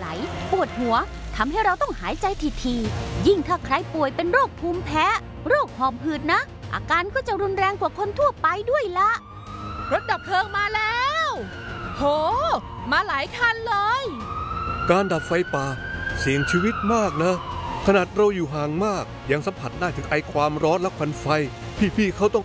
ปวดหัวทำให้เราต้องหายใจทีๆยิ่งถ้าใครป่วยเป็นโรคภูมิแพ้โรคหอบหืดนะอาการก็จะรุนแรงกว่าคนทั่วไปด้วยละรถดับเพลิงมาแล้วโหมาหลายคันเลยการดับไฟป่าเสี่ยงชีวิตมากนะขนาดเราอยู่ห่างมากยังสัมผัสได้ถึงไอความร้อนและควันไฟพี่ๆเขาต้อง